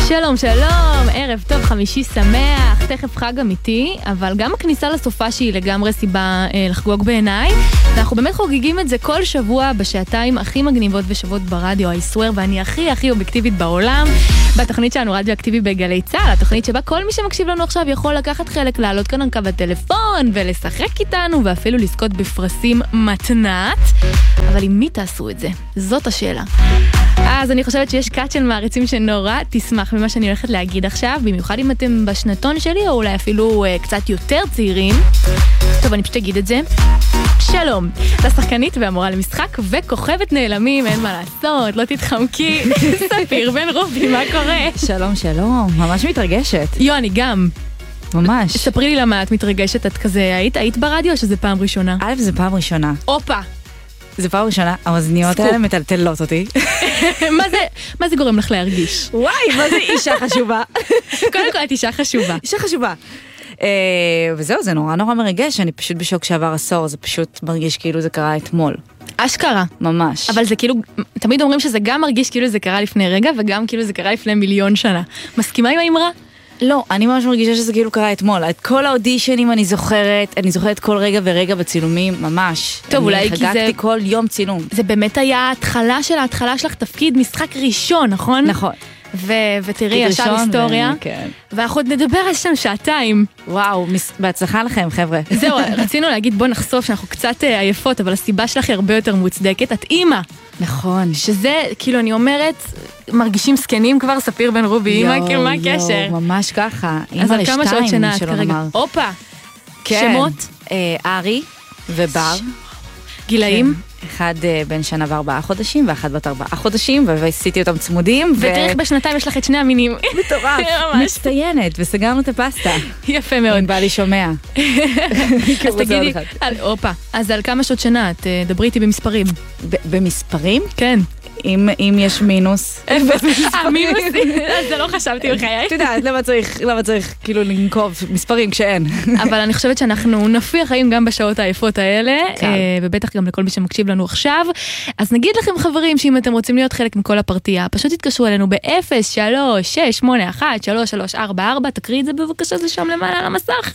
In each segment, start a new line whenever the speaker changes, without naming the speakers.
שלום, שלום, ערב טוב, חמישי שמח, תכף חג אמיתי, אבל גם הכניסה לסופה שהיא לגמרי סיבה לחגוג בעיניי, ואנחנו באמת חוגגים את זה כל שבוע בשעתיים הכי מגניבות ושוות ברדיו, I swear, ואני הכי אובייקטיבית בעולם, בתוכנית שלנו רדיו אקטיבי בגלי צהל, התוכנית שבה כל מי שמקשיב לנו עכשיו יכול לקחת חלק, לעלות כאן על קו הטלפון ולשחק איתנו, ואפילו לזכות בפרסים מתנת, אבל עם מי תעשו את זה? זאת השאלה. אז אני חושבת שיש קאט של מעריצים שנורא תשמח ממה שאני הולכת להגיד עכשיו, במיוחד אם אתם בשנתון שלי, או אולי אפילו קצת יותר צעירים. טוב, אני פשוט אגיד את זה. שלום, לשחקנית והמורה למשחק וכוכבת נעלמים, אין מה לעשות, לא תתחמקי. ספיר בן רובי, מה קורה?
שלום, שלום, ממש מתרגשת.
אני גם.
ממש.
ספרי לי למה את מתרגשת, את כזה, היית ברדיו או שזה פעם ראשונה?
זה פעם ראשונה.
אופה.
זה פעם ראשונה, המאזניות האלה מטלטלות אותי.
מה זה גורם לך להרגיש?
וואי, מה זה אישה חשובה?
קודם כל את אישה חשובה.
אישה חשובה. וזהו, זה נורא מרגש, אני פשוט בשוק שעבר עשור, זה פשוט מרגיש כאילו זה קרה אתמול.
אשכרה.
ממש.
אבל זה כאילו, תמיד אומרים שזה גם מרגיש כאילו זה קרה לפני רגע, וגם כאילו זה קרה לפני מיליון שנה. מסכימה עם האמרה?
לא, אני ממש מרגישה שזה כאילו קרה אתמול. את כל האודישנים אני זוכרת כל רגע ורגע בצילומים, ממש.
טוב, אולי כי זה...
חגגתי כל יום צילום.
זה באמת היה ההתחלה שלך תפקיד משחק ראשון, נכון?
נכון.
ותראי, ישר היסטוריה.
כן.
ואנחנו עוד נדבר על שם שעתיים.
וואו, בהצלחה לכם, חבר'ה.
זהו, רצינו להגיד, בוא נחשוף שאנחנו קצת עייפות, אבל הסיבה שלך היא הרבה יותר מוצדקת. את אימא.
נכון.
שזה, כאילו, אני אומרת, מרגישים סקנים כבר, ספיר בן רובי, אימא, כאילו, מה הקשר?
ממש ככה.
אז על כמה שעות שנה את כרגע? אופה. שמות?
ארי ובר.
גילאים?
אחד בן שנה ו4 חודשים, ואחד בת 4 חודשים, ועשיתי אותם צמודים.
ותאריך בשנתיים יש לך את שני המינים.
מטורף. מצטיינת, וסגרנו את הפסטה.
יפה מאוד.
אם בא לי שומע.
אז תגידי, אז על כמה שעות שנה, את דברי איתי במספרים.
במספרים?
כן.
אם יש מינוס.
מינוס? זה לא חשבתי בחיי.
אתה יודעת, למה צריך כאילו לנקוב מספרים כשאין?
אבל אני חושבת שאנחנו נפיח חיים גם בשעות העייפות האלה, ובטח גם לכל מי שמקשיב לנו עכשיו. אז נגיד לכם חברים, שאם אתם רוצים להיות חלק מכל הפרטייה, פשוט תתקשרו אלינו ב-03-681-3344, תקריא את זה בבקשה, זה שם למעלה על המסך.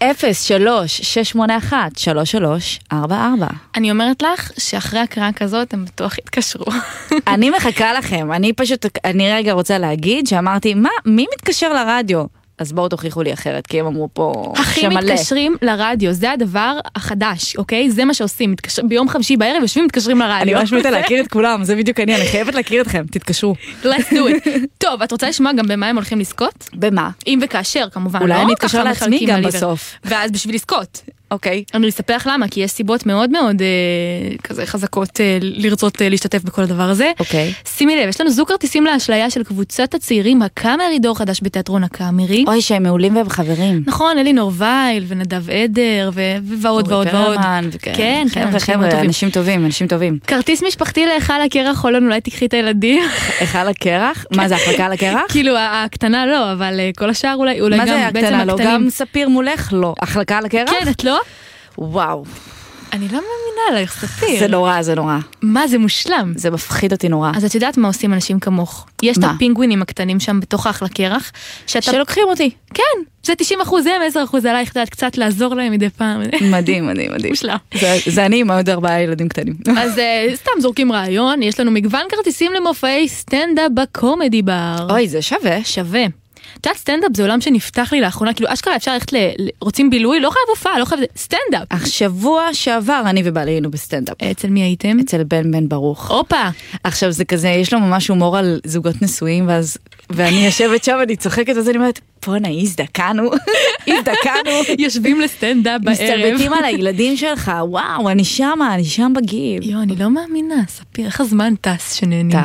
03-681-3344.
אני אומרת לך שאחרי הקראה כזאת, הם בטוח יתקשרו.
אני מחכה לכם, אני רגע רוצה להגיד שאמרתי, מי מתקשר לרדיו? אז בואו תוכיחו לי אחרת, כי הם אמרו פה
הכי
שמלא.
מתקשרים לרדיו, זה הדבר החדש, אוקיי? זה מה שעושים, ביום חמישי בערב יושבים מתקשרים לרדיו.
אני ממש מתה להכיר את כולם, זה בדיוק אני חייבת להכיר אתכם, תתקשרו.
Let's do it. טוב, את רוצה לשמוע גם במה הם הולכים לזכות?
במה?
אם וכאשר, כמובן.
אולי אני אתקשר לעצמי גם בסוף.
ואז בשביל לזכות.
אוקיי.
אני אספר לך למה, כי יש סיבות מאוד מאוד כזה חזקות לרצות להשתתף בכל הדבר הזה.
אוקיי.
שימי לב, יש לנו זוג כרטיסים להשליה של קבוצת הצעירים הקאמרי, דור חדש בתיאטרון הקאמרי.
אוי, שהם מעולים והם חברים.
נכון, אלינור וייל ונדב עדר ועוד ועוד ועוד. כן,
חבר'ה, אנשים טובים.
כרטיס משפחתי להיכל הקרח, הולון, אולי תקחי את הילדים.
היכל הקרח? מה זה, החלקה על הקרח?
כאילו, הקטנה לא, אבל כל השאר אולי גם
מה זה הקטנה לא? גם ספיר מולך לא. החלקה על הקרח?
כן, את לא?
וואו.
אני לא מאמינה עליך, ספיר.
זה נורא.
מה, זה מושלם.
זה מפחיד אותי נורא.
אז את יודעת מה עושים אנשים כמוך? יש את הפינגווינים הקטנים שם בתוך האחלה קרח.
שלוקחים אותי.
כן, זה 90% הם, 10% עלייך, את יודעת, קצת לעזור להם מדי פעם.
מדהים. מושלם. זה אני עם עוד 4 ילדים קטנים.
אז סתם זורקים רעיון, יש לנו מגוון כרטיסים למופעי סטנדאפ בקומדי בר.
אוי, זה שווה.
את יודעת, סטנדאפ זה עולם שנפתח לי לאחרונה, כאילו אשכרה אפשר ללכת רוצים בילוי, לא חייב הופעה, לא חייב סטנדאפ.
שבוע שעבר אני ובעלי היינו בסטנדאפ.
אצל מי הייתם?
אצל בן ברוך.
אופה.
עכשיו זה כזה, יש לו ממש הומור על זוגות נשואים, ואני יושבת שם, אני צוחקת, אז אני אומרת, פונה, הזדקנו.
יושבים לסטנדאפ בערב.
מסתלבטים על הילדים שלך, וואו, אני שם בגיל.
אני לא מאמינה, ספיר, איך הזמן טס שנהנים.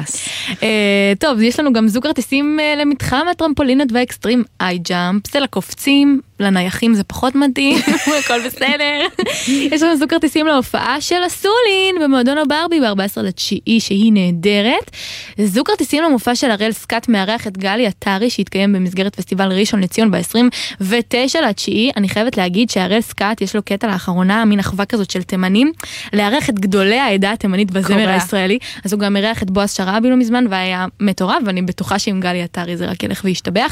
טוב, יש לנו גם זוג כרטיסים למתחם הטרמפולינות והאקסטרים איי ג'אמפ, זה לקופצים, לנייחים זה פחות מתאים, הכל בסדר. יש לנו זוג כרטיסים להופעה של הסולין במועדון הברבי ב-14/9 שהיא נהדרת. זוג כרטיסים למופע של הראל סקאט מארח את גלי עטרי שהתקיים במסגרת פסטיבל ראשון לציון ב-29/9. אני חייבת להגיד שהראל סקאט יש לו קטע לאחרונה, מין אחווה כזאת של תימנים, לארח את גדולי העדה התימנית בזמר הישראלי. אז הוא גם מארח את בועז שרעבי לא מזמן והיה מטורף, ואני בטוחה שעם גלי עטרי זה רק ילך וישתבח.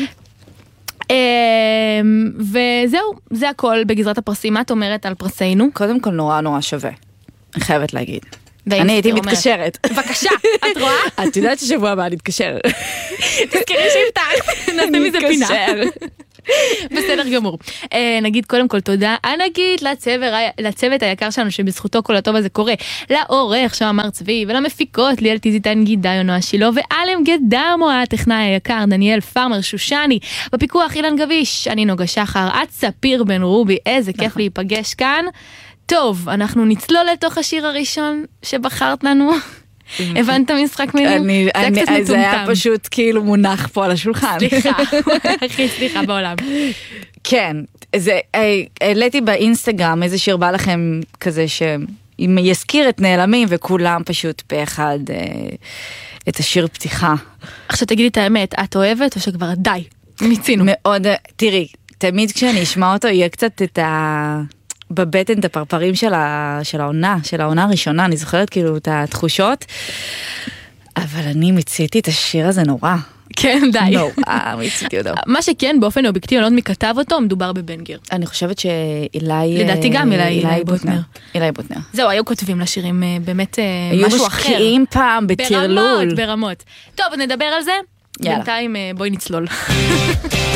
וזהו, זה הכל בגזרת הפרסים. מה את אומרת על פרסינו?
קודם כל נורא נורא שווה, אני חייבת להגיד. אני הייתי מתקשרת.
בבקשה, את רואה?
את יודעת ששבוע הבא נתקשר.
תזכרי שהבטחת, נעשה מזה פינה. בסדר גמור. נגיד קודם כל תודה ענקית לצוות היקר שלנו שבזכותו כל הטוב הזה קורה, לעורך שאמר צבי ולמפיקות ליאל טיזיטן גידה נועה שילה ואלם גדרמו הטכנאי היקר דניאל פארמר שושני, בפיקוח אילן גביש, אני נוגה שחר, את ספיר בן רובי, איזה כיף להיפגש כאן. טוב, אנחנו נצלול לתוך השיר הראשון שבחרת לנו. הבנת משחק מילים?
זה היה פשוט כאילו מונח פה על השולחן.
סליחה, הכי סליחה בעולם.
כן, העליתי באינסטגרם איזה שיר בא לכם כזה שאם יזכיר את נעלמים וכולם פשוט פה אחד את השיר פתיחה.
עכשיו תגידי את האמת, את אוהבת או שכבר די? מיצינו.
מאוד, תראי, תמיד כשאני אשמע אותו יהיה קצת את בבטן את הפרפרים של העונה הראשונה, אני זוכרת כאילו את התחושות, אבל אני מיציתי את השיר הזה נורא.
כן, די.
מיציתי אותו.
מה שכן, באופן אובייקטיבי, אני לא מכתב אותו, מדובר בבנגר.
אני חושבת שאילי...
לדעתי גם אילי בוטנר.
אילי בוטנר.
זהו, היו כותבים לשירים באמת
משהו אחר. היו
משקיעים
פעם בטרלול.
ברמות. טוב, נדבר על זה. בינתיים בואי נצלול.